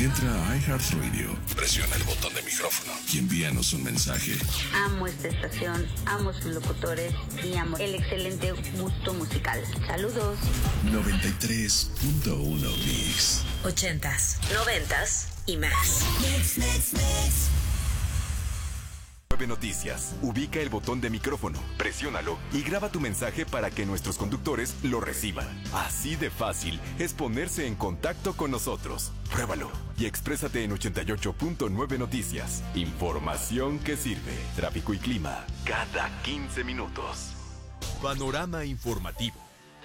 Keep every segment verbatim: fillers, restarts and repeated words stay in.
Entra a iHeartRadio, presiona el botón de micrófono y envíanos un mensaje. Amo esta estación, amo sus locutores y amo el excelente gusto musical. Saludos. noventa y tres punto uno Mix. Ochentas, noventas y más. Mix, mix, mix. nueve Noticias. Ubica el botón de micrófono, presiónalo y graba tu mensaje para que nuestros conductores lo reciban. Así de fácil es ponerse en contacto con nosotros. Pruébalo y exprésate en ochenta y ocho punto nueve Noticias. Información que sirve. Tráfico y clima cada quince minutos. Panorama informativo.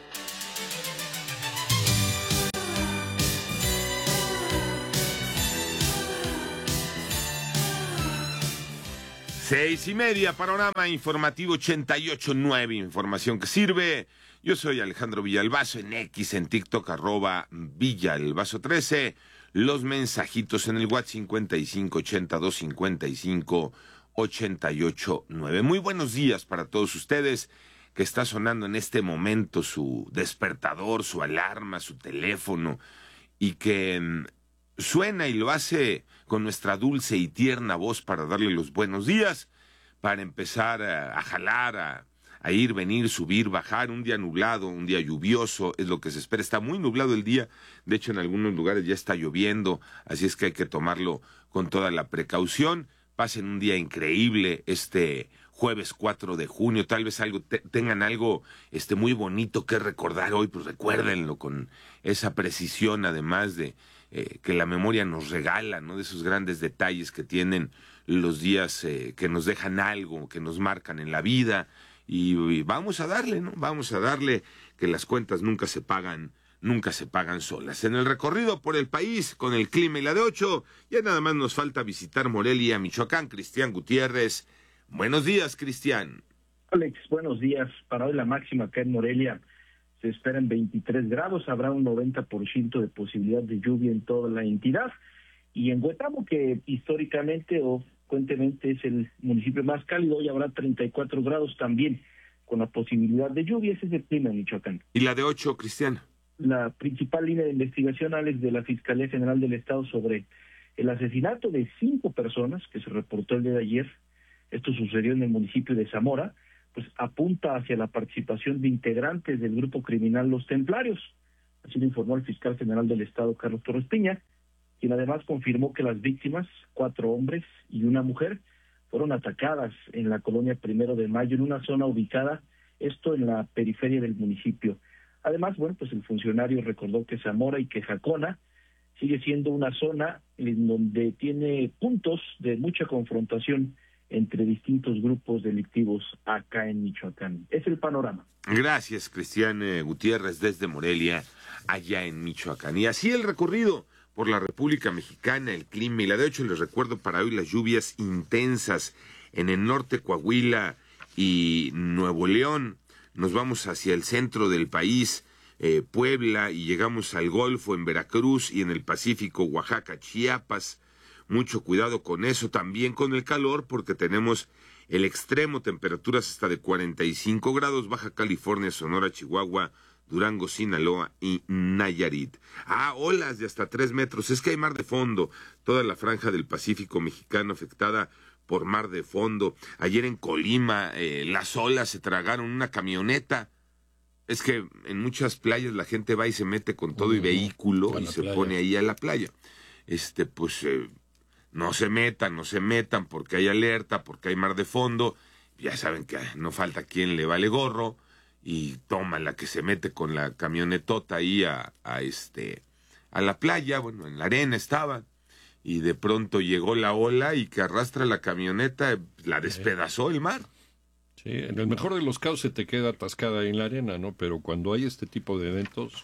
Seis y media, panorama informativo ochenta y ocho punto nueve, información que sirve. Yo soy Alejandro Villalbazo, en X, en TikTok, arroba Villalbazo trece. Los mensajitos en el WhatsApp cincuenta y cinco ochenta y dos cincuenta y cinco ochenta y ocho nueve. Muy buenos días para todos ustedes que está sonando en este momento su despertador, su alarma, su teléfono, y que mm, suena y lo hace con nuestra dulce y tierna voz para darle los buenos días, para empezar a, a jalar, a, a ir, venir, subir, bajar. Un día nublado, un día lluvioso, es lo que se espera. Está muy nublado el día, de hecho en algunos lugares ya está lloviendo, así es que hay que tomarlo con toda la precaución. Pasen un día increíble este jueves cuatro de junio, tal vez algo te, tengan algo este muy bonito que recordar hoy, pues recuérdenlo con esa precisión, además de Eh, que la memoria nos regala, ¿no? De esos grandes detalles que tienen los días eh, que nos dejan algo, que nos marcan en la vida, y, y vamos a darle, ¿no? Vamos a darle, que las cuentas nunca se pagan, nunca se pagan solas. En el recorrido por el país, con el clima y la de ocho, ya nada más nos falta visitar Morelia, Michoacán. Cristian Gutiérrez. Buenos días, Cristian. Alex, buenos días. Para hoy la máxima acá en Morelia se esperan veintitrés grados, habrá un noventa por ciento de posibilidad de lluvia en toda la entidad. Y en Huetamo, que históricamente o frecuentemente es el municipio más cálido, hoy habrá treinta y cuatro grados también, con la posibilidad de lluvia. Ese es el clima en Michoacán. ¿Y la de ocho, Cristian? La principal línea de investigación, Alex, de la Fiscalía General del Estado sobre el asesinato de cinco personas que se reportó el día de ayer, esto sucedió en el municipio de Zamora, pues apunta hacia la participación de integrantes del grupo criminal Los Templarios. Así lo informó el fiscal general del Estado, Carlos Torres Piña, quien además confirmó que las víctimas, cuatro hombres y una mujer, fueron atacadas en la colonia Primero de Mayo, en una zona ubicada, esto en la periferia del municipio. Además, bueno, pues el funcionario recordó que Zamora y que Jacona sigue siendo una zona en donde tiene puntos de mucha confrontación entre distintos grupos delictivos acá en Michoacán. Es el panorama. Gracias, Cristian eh, Gutiérrez, desde Morelia, allá en Michoacán. Y así el recorrido por la República Mexicana, el clima y la de ocho. Les recuerdo para hoy las lluvias intensas en el norte, Coahuila y Nuevo León. Nos vamos hacia el centro del país, eh, Puebla, y llegamos al Golfo en Veracruz y en el Pacífico, Oaxaca, Chiapas. Mucho cuidado con eso, también con el calor, porque tenemos el extremo, temperaturas hasta de cuarenta y cinco grados, Baja California, Sonora, Chihuahua, Durango, Sinaloa y Nayarit. Ah, olas de hasta tres metros, es que hay mar de fondo, toda la franja del Pacífico mexicano afectada por mar de fondo. Ayer en Colima, eh, las olas se tragaron una camioneta. Es que en muchas playas la gente va y se mete con todo y vehículo y se playa. Pone ahí a la playa. Este, pues... Eh, No se metan, no se metan, porque hay alerta, porque hay mar de fondo. Ya saben que no falta quien le vale gorro y toma la que se mete con la camionetota ahí a, a este a la playa. Bueno, en la arena estaba, y de pronto llegó la ola y que arrastra la camioneta, la despedazó el mar. Sí, en el mejor de los casos se te queda atascada ahí en la arena, ¿no? Pero cuando hay este tipo de eventos,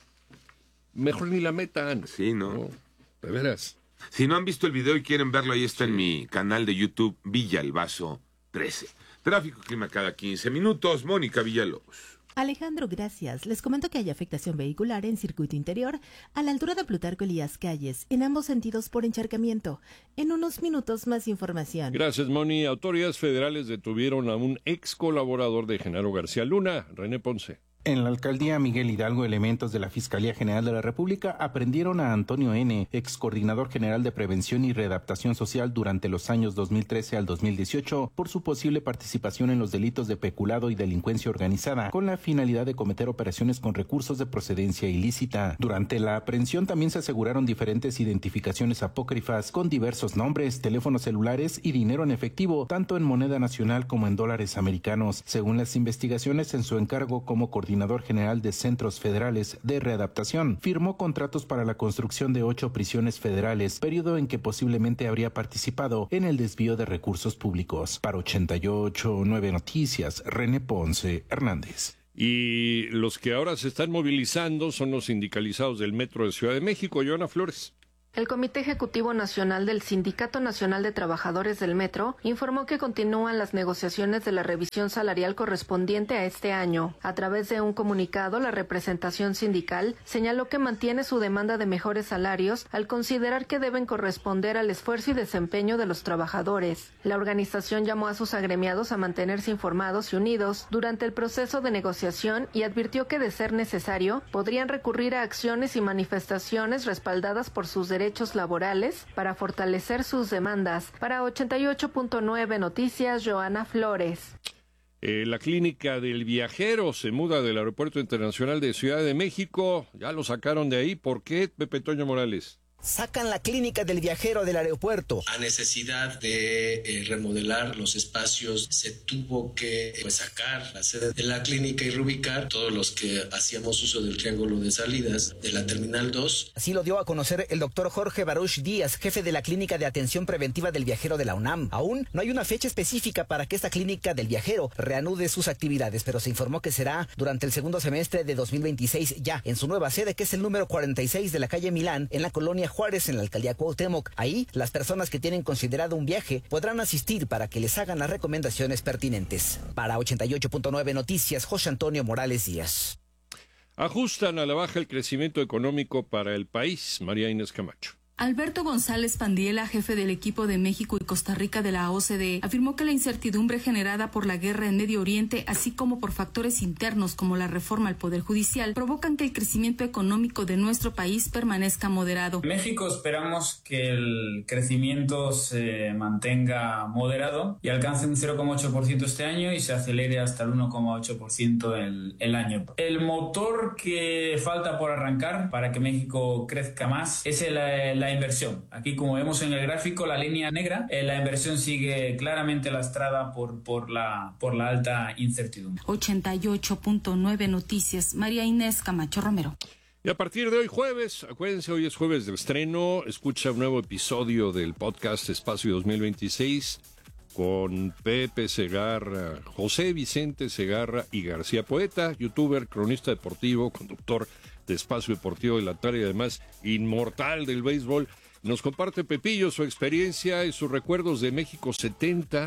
mejor ni la metan. Sí, ¿no? ¿no? De veras. Si no han visto el video y quieren verlo, ahí está sí. En mi canal de YouTube, Villalbazo trece. Tráfico, clima cada quince minutos. Mónica Villalobos. Alejandro, gracias. Les comento que hay afectación vehicular en circuito interior a la altura de Plutarco Elías Calles, en ambos sentidos por encharcamiento. En unos minutos más información. Gracias, Moni. Autoridades federales detuvieron a un ex colaborador de Genaro García Luna, René Ponce. En la alcaldía Miguel Hidalgo, elementos de la Fiscalía General de la República aprendieron a Antonio N., ex coordinador general de Prevención y Readaptación Social durante los años dos mil trece al dos mil dieciocho, por su posible participación en los delitos de peculado y delincuencia organizada, con la finalidad de cometer operaciones con recursos de procedencia ilícita. Durante la aprehensión también se aseguraron diferentes identificaciones apócrifas con diversos nombres, teléfonos celulares y dinero en efectivo, tanto en moneda nacional como en dólares americanos. Según las investigaciones, en su encargo como coordinador Coordinador General de Centros Federales de Readaptación, firmó contratos para la construcción de ocho prisiones federales, periodo en que posiblemente habría participado en el desvío de recursos públicos. Para ochenta y ocho punto nueve Noticias, René Ponce Hernández. Y los que ahora se están movilizando son los sindicalizados del Metro de Ciudad de México. Joana Flores. El Comité Ejecutivo Nacional del Sindicato Nacional de Trabajadores del Metro informó que continúan las negociaciones de la revisión salarial correspondiente a este año. A través de un comunicado, la representación sindical señaló que mantiene su demanda de mejores salarios al considerar que deben corresponder al esfuerzo y desempeño de los trabajadores. La organización llamó a sus agremiados a mantenerse informados y unidos durante el proceso de negociación y advirtió que, de ser necesario, podrían recurrir a acciones y manifestaciones respaldadas por sus derechos derechos laborales para fortalecer sus demandas. Para ochenta y ocho punto nueve Noticias, Joana Flores. Eh, la clínica del viajero se muda del Aeropuerto Internacional de Ciudad de México. Ya lo sacaron de ahí. ¿Por qué, Pepe Toño Morales? Sacan la clínica del viajero del aeropuerto. A necesidad de eh, remodelar los espacios, se tuvo que pues, sacar la sede de la clínica y reubicar todos los que hacíamos uso del triángulo de salidas de la Terminal dos. Así lo dio a conocer el doctor Jorge Baruch Díaz, jefe de la Clínica de Atención Preventiva del Viajero de la UNAM. Aún no hay una fecha específica para que esta clínica del viajero reanude sus actividades, pero se informó que será durante el segundo semestre de dos mil veintiséis ya en su nueva sede, que es el número cuarenta y seis de la calle Milán, en la colonia Juárez, en la alcaldía Cuauhtémoc. Ahí, las personas que tienen considerado un viaje podrán asistir para que les hagan las recomendaciones pertinentes. Para ochenta y ocho punto nueve Noticias, José Antonio Morales Díaz. Ajustan a la baja el crecimiento económico para el país. María Inés Camacho. Alberto González Pandiela, jefe del equipo de México y Costa Rica de la O C D E, afirmó que la incertidumbre generada por la guerra en Medio Oriente, así como por factores internos como la reforma al Poder Judicial, provocan que el crecimiento económico de nuestro país permanezca moderado. En México esperamos que el crecimiento se mantenga moderado y alcance un cero coma ocho por ciento este año y se acelere hasta el uno coma ocho por ciento el, el año. El motor que falta por arrancar para que México crezca más es el, el la inversión. Aquí, como vemos en el gráfico, la línea negra, eh, la inversión sigue claramente lastrada por, por, la, por la alta incertidumbre. ochenta y ocho punto nueve Noticias, María Inés Camacho Romero. Y a partir de hoy jueves, acuérdense, hoy es jueves de estreno, escucha un nuevo episodio del podcast Espacio dos mil veintiséis con Pepe Segarra, José Vicente Segarra y García Poeta, youtuber, cronista deportivo, conductor de Espacio Deportivo de la Tarde y además inmortal del béisbol. Nos comparte Pepillo su experiencia y sus recuerdos de México setenta,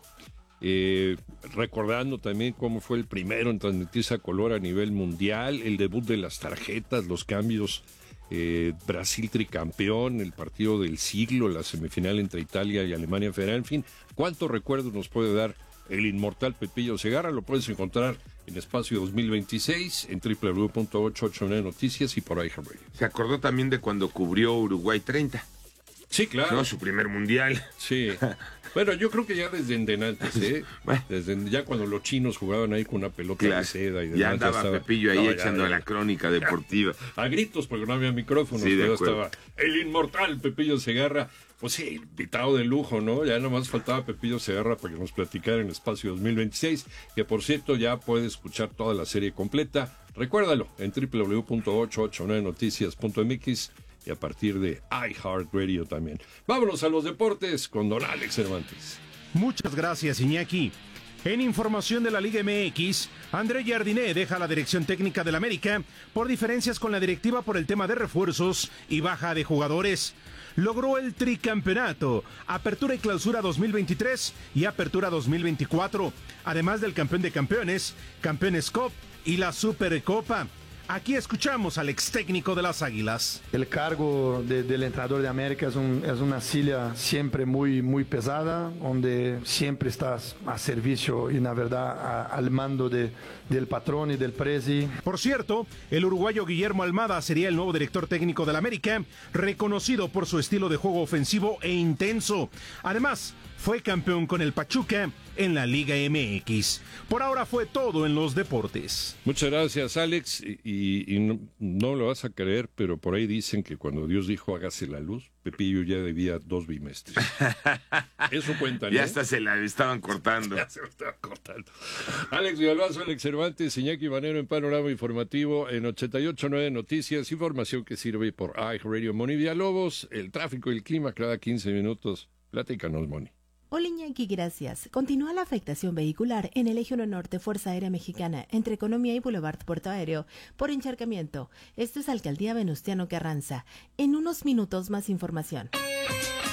eh, recordando también cómo fue el primero en transmitirse a color a nivel mundial, el debut de las tarjetas, los cambios, eh, Brasil tricampeón, el partido del siglo, la semifinal entre Italia y Alemania Federal, en fin, cuántos recuerdos nos puede dar el inmortal Pepillo Segarra. Lo puedes encontrar en Espacio dos mil veintiséis, en doble u doble u doble u punto ochocientos ochenta y nueve Noticias y por ahí. Se acordó también de cuando cubrió Uruguay treinta. Sí, claro. No, su primer mundial. Sí. Bueno, yo creo que ya desde antes, ¿eh? Bueno. Desde ya cuando los chinos jugaban ahí con una pelota claro. de seda y demás. Ya andaba estaba... Pepillo ahí no, echando ya, ya. la crónica deportiva. A gritos, porque no había micrófonos, sí, pero estaba el inmortal Pepillo Segarra. Pues sí, invitado de lujo, ¿no? Ya nomás faltaba Pepillo Segarra para que nos platicara en Espacio dos mil veintiséis, que por cierto ya puede escuchar toda la serie completa. Recuérdalo en doble u doble u doble u punto ochocientos ochenta y nueve noticias punto m x y a partir de iHeartRadio también. Vámonos a los deportes con don Alex Cervantes. Muchas gracias, Iñaki. En información de la Liga M X, André Jardiné deja la dirección técnica del América por diferencias con la directiva por el tema de refuerzos y baja de jugadores. Logró el tricampeonato, Apertura y Clausura dos mil veintitrés y Apertura dos mil veinticuatro, además del campeón de campeones, Campeones Cup y la Supercopa. Aquí escuchamos al ex técnico de las Águilas. El cargo de, del entrenador de América es, un, es una silla siempre muy, muy pesada, donde siempre estás a servicio y la verdad a, al mando de, del patrón y del presi. Por cierto, el uruguayo Guillermo Almada sería el nuevo director técnico del América, reconocido por su estilo de juego ofensivo e intenso. Además, fue campeón con el Pachuca en la Liga M X. Por ahora fue todo en los deportes. Muchas gracias, Alex. Y, y, y no, no lo vas a creer, pero por ahí dicen que cuando Dios dijo hágase la luz, Pepillo ya debía dos bimestres. Eso cuentan, Ya ¿eh? hasta se la estaban cortando. Ya se la estaban cortando. Alex Villalbazo, Alex Cervantes, Iñaki Manero en Panorama Informativo en ochenta y ocho punto nueve Noticias. Información que sirve por iHeartRadio. Moni Villalobos, el tráfico y el clima cada quince minutos. Platícanos, Moni. Hola Iñaki, gracias. Continúa la afectación vehicular en el Eje uno Norte Fuerza Aérea Mexicana entre Economía y Boulevard Puerto Aéreo por encharcamiento. Esto es Alcaldía Venustiano Carranza. En unos minutos más información.